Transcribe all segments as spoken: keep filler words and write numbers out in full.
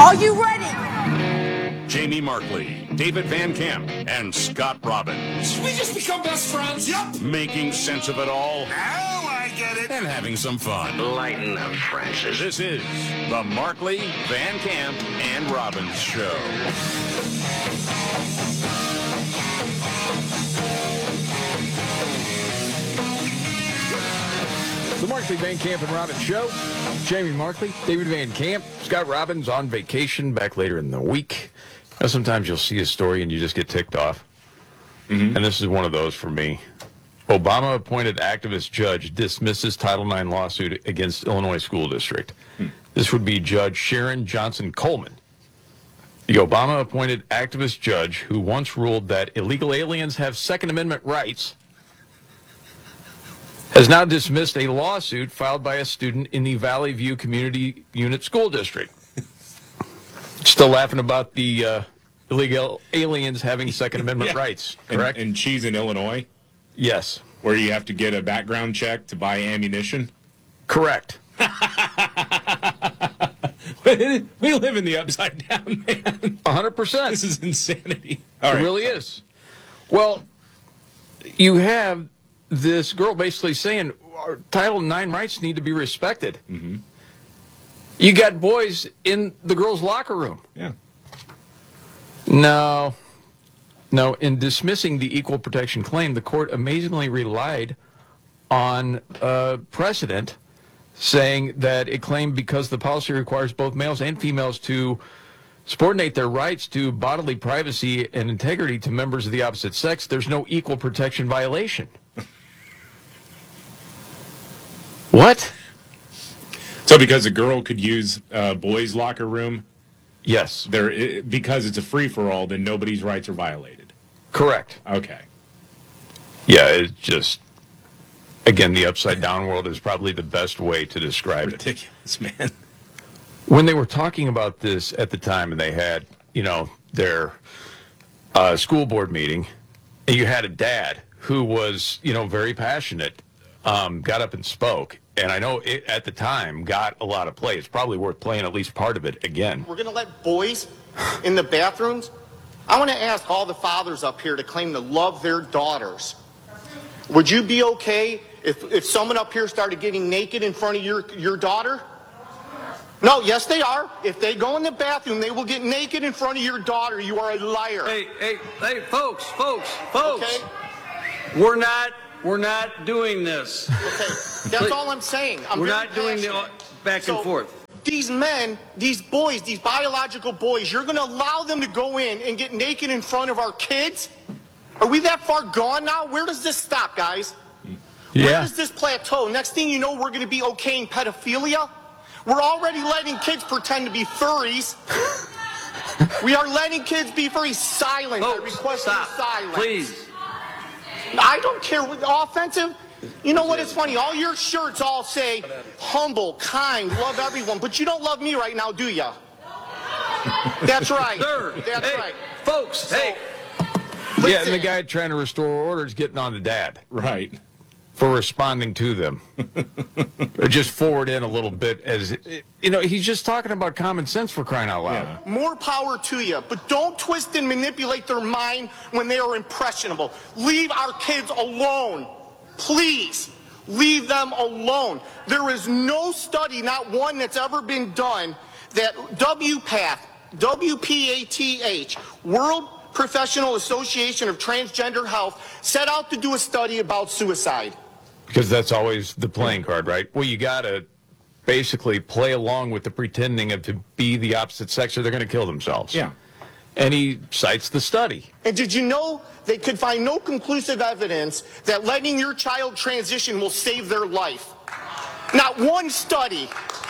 Are you ready? Jamie Markley, David Van Camp, and Scott Robbins. We just become best friends. Yep. Making sense of it all. Now I get it. And having some fun. Lighten up, Francis. This is the Markley, Van Camp, and Robbins Show. The Markley, Van Camp, and Robbins Show. Jamie Markley, David Van Camp, Scott Robbins on vacation, back later in the week. Now, sometimes you'll see a story and you just get ticked off. Mm-hmm. And this is one of those for me. Obama-appointed activist judge dismisses Title nine lawsuit against Illinois school district. Hmm. This would be Judge Sharon Johnson Coleman. The Obama-appointed activist judge who once ruled that illegal aliens have Second Amendment rights has now dismissed a lawsuit filed by a student in the Valley View Community Unit School District. Still laughing about the uh, illegal aliens having Second Amendment yeah. rights, correct? And, and she's in Illinois? Yes. Where you have to get a background check to buy ammunition? Correct. We live in the upside down, man. one hundred percent. This is insanity. All right. It really is. Well, you have this girl basically saying our Title nine rights need to be respected. Mm-hmm. You got boys in the girls' locker room. Yeah. No. No, in dismissing the equal protection claim, the court amazingly relied on uh, precedent saying that it claimed because the policy requires both males and females to subordinate their rights to bodily privacy and integrity to members of the opposite sex, there's no equal protection violation. What? So because a girl could use a boys' locker room, yes, there because it's a free-for-all, then nobody's rights are violated. Correct. Okay. Yeah, it's just, again, the upside-down world is probably the best way to describe it. Ridiculous, man. When they were talking about this at the time, and they had, you know, their uh, school board meeting, and you had a dad who was, you know, very passionate, um, got up and spoke. And I know it, at the time, got a lot of play. It's probably worth playing at least part of it again. We're going to let boys in the bathrooms? I want to ask all the fathers up here to claim to love their daughters. Would you be okay if, if someone up here started getting naked in front of your, your daughter? No, yes, they are. If they go in the bathroom, they will get naked in front of your daughter. You are a liar. Hey, hey, hey, folks, folks, folks. Okay? We're not... We're not doing this. Okay, that's all I'm saying. I'm We're very not doing passionate. the back so and forth. These men, these boys, these biological boys, you're going to allow them to go in and get naked in front of our kids? Are we that far gone now? Where does this stop, guys? Yeah. Where does this plateau? Next thing you know, we're going to be okaying pedophilia. We're already letting kids pretend to be furries. We are letting kids be furries. Silent. I Folks, request stop, silence. please. I don't care what offensive. You know what? It's funny. All your shirts all say humble, kind, love everyone, but you don't love me right now, do ya? That's right. Sir, That's hey, right. folks, So, hey. Yeah, and listen. the guy trying to restore order is getting on the dad Right. for responding to them. Or just forward in a little bit as, you know, he's just talking about common sense for crying out loud. Yeah. More power to you, but don't twist and manipulate their mind when they are impressionable. Leave our kids alone. Please, leave them alone. There is no study, not one that's ever been done, that W PATH, W P A T H, World Professional Association of Transgender Health, set out to do a study about suicide. Because that's always the playing card, right? Well, you got to basically play along with the pretending of to be the opposite sex or they're going to kill themselves. Yeah. And he cites the study. And did you know they could find no conclusive evidence that letting your child transition will save their life? Not one study.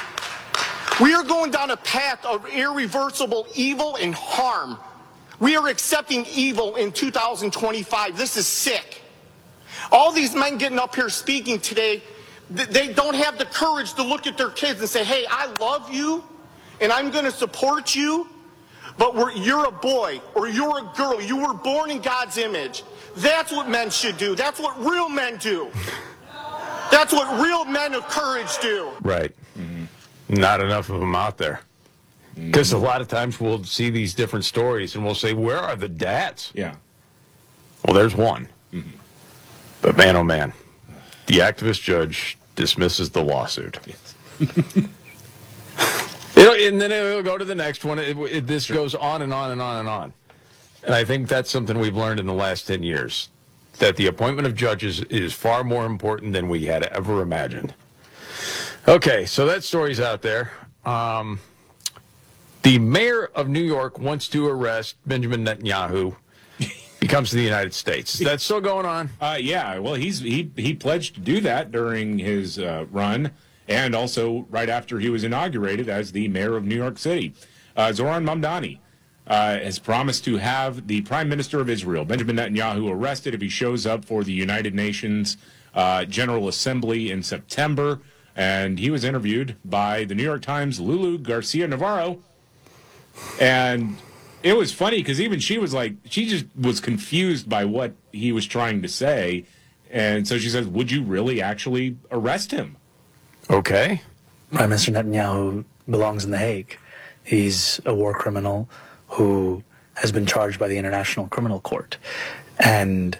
We are going down a path of irreversible evil and harm. We are accepting evil in two thousand twenty-five. This is sick. All these men getting up here speaking today, they don't have the courage to look at their kids and say, hey, I love you and I'm going to support you, but we're, you're a boy or you're a girl. You were born in God's image. That's what men should do. That's what real men do. That's what real men of courage do. Right. Mm-hmm. Not enough of them out there. Because a lot of times we'll see these different stories and we'll say, where are the dads? Yeah. Well, there's one. Mm-hmm. But man, oh man, the activist judge dismisses the lawsuit. Yes. It'll, and then it'll go to the next one. It, it, this sure. goes on and on and on and on. And I think that's something we've learned in the last ten years, that the appointment of judges is far more important than we had ever imagined. Okay, so that story's out there. Um, the mayor of New York wants to arrest Benjamin Netanyahu. He comes to the United States. Is that still going on? Uh, yeah, well, he's he he pledged to do that during his uh, run, and also right after he was inaugurated as the mayor of New York City. Uh, Zoran Mamdani uh, has promised to have the Prime Minister of Israel, Benjamin Netanyahu, arrested if he shows up for the United Nations uh, General Assembly in September. And he was interviewed by the New York Times' Lulu Garcia-Navarro. And it was funny because even she was like, she just was confused by what he was trying to say. And so she says, would you really actually arrest him? Okay. Prime Minister Netanyahu belongs in The Hague. He's a war criminal who has been charged by the International Criminal Court. And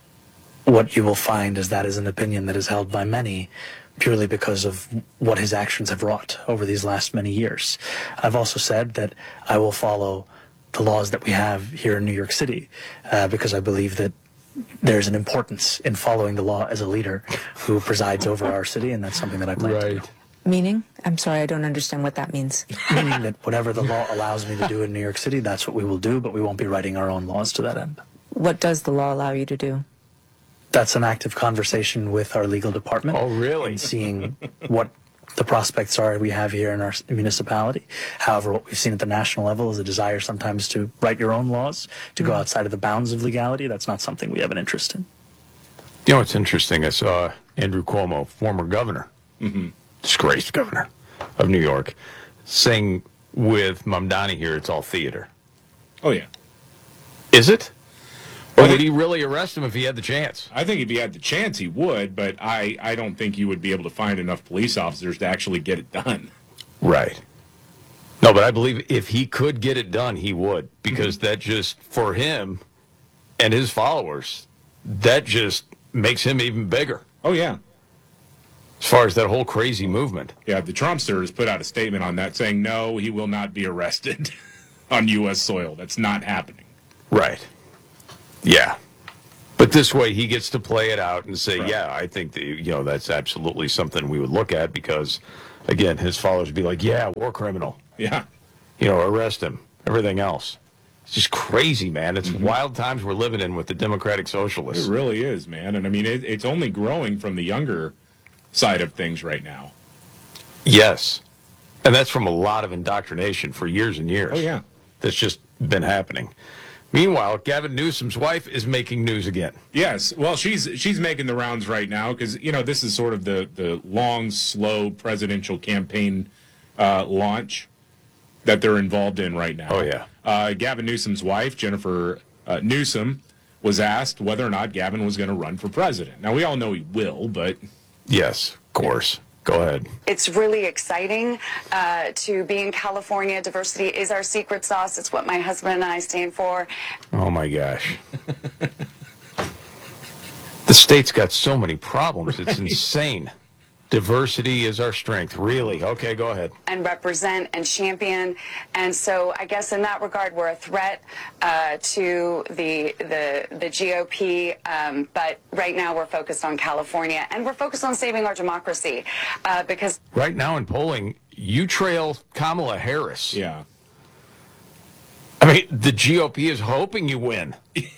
what you will find is that is an opinion that is held by many purely because of what his actions have wrought over these last many years. I've also said that I will follow the laws that we have here in New York City uh, because I believe that there's an importance in following the law as a leader who presides over our city, and that's something that I plan right. to do. Meaning? I'm sorry, I don't understand what that means. Meaning that whatever the law allows me to do in New York City, that's what we will do, but we won't be writing our own laws to that end. What does the law allow you to do? That's an active conversation with our legal department. Oh, really? And seeing what the prospects are we have here in our municipality. However, what we've seen at the national level is a desire sometimes to write your own laws, to go outside of the bounds of legality. That's not something we have an interest in. You know, it's interesting. I saw Andrew Cuomo, former governor, mm-hmm. disgraced governor of New York, saying with Mamdani here, it's all theater. Oh, yeah. Is it? Or would he really arrest him if he had the chance? I think if he had the chance, he would, but I, I don't think you would be able to find enough police officers to actually get it done. Right. No, but I believe if he could get it done, he would, because mm-hmm. that just, for him and his followers, that just makes him even bigger. Oh, yeah. As far as that whole crazy movement. Yeah, the Trumpsters put out a statement on that saying, no, he will not be arrested on U S soil. That's not happening. Right. Yeah. But this way he gets to play it out and say, right. yeah, I think that, you know, that's absolutely something we would look at because, again, his followers would be like, yeah, war criminal. Yeah. You know, arrest him. Everything else. It's just crazy, man. It's mm-hmm. wild times we're living in with the Democratic Socialists. It really is, man. And, I mean, it, it's only growing from the younger side of things right now. Yes. And that's from a lot of indoctrination for years and years. Oh, yeah. That's just been happening. Meanwhile, Gavin Newsom's wife is making news again. Yes. Well, she's she's making the rounds right now because, you know, this is sort of the, the long, slow presidential campaign uh, launch that they're involved in right now. Oh, yeah. Uh, Gavin Newsom's wife, Jennifer uh, Newsom, was asked whether or not Gavin was going to run for president. Now, we all know he will, but... Yes, of course. Go ahead. It's really exciting uh, to be in California. Diversity is our secret sauce. It's what my husband and I stand for. Oh, my gosh. The state's got so many problems. Right. It's insane. Diversity is our strength. Really? Okay, go ahead. And represent and champion. And so I guess in that regard, we're a threat uh, to the, the, the G O P. Um, but right now we're focused on California. And we're focused on saving our democracy. Uh, because right now in polling, you trail Kamala Harris. Yeah. I mean, the G O P is hoping you win.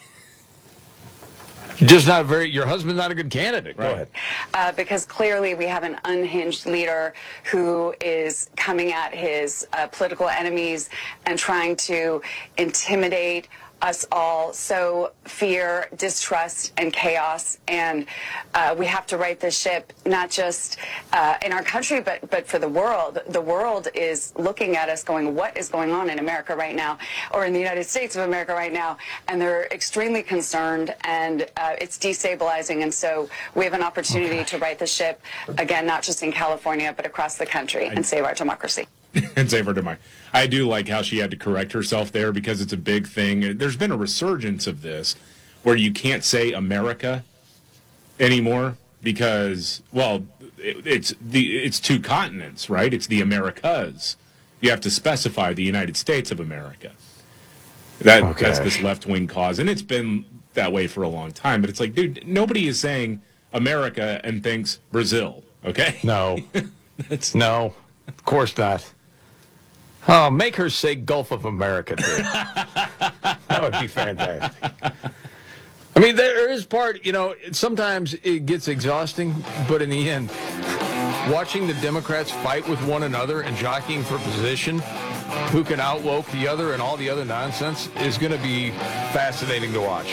Just not very, your husband's not a good candidate. Go right. ahead. Uh, because clearly we have an unhinged leader who is coming at his uh, political enemies and trying to intimidate us all, so fear, distrust, and chaos. And uh, we have to right this ship, not just uh, in our country, but, but for the world. The world is looking at us going, what is going on in America right now, or in the United States of America right now? And they're extremely concerned, and uh, it's destabilizing. And so we have an opportunity okay. to right the ship, again, not just in California, but across the country, and save our democracy. and save her to my. I do like how she had to correct herself there because it's a big thing. There's been a resurgence of this where you can't say America anymore because, well, it, it's the it's two continents, right? It's the Americas. You have to specify the United States of America. That Okay. That's this left-wing cause, and it's been that way for a long time. But it's like, dude, nobody is saying America and thinks Brazil. Okay? No. That's No, of course not. Oh, make her say Gulf of America, dude. That would be fantastic. I mean, there is part, you know, sometimes it gets exhausting, but in the end, watching the Democrats fight with one another and jockeying for position, who can outwoke the other and all the other nonsense, is going to be fascinating to watch.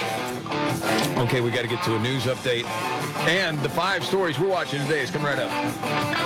Okay, we got to get to a news update. And the five stories we're watching today is coming right up.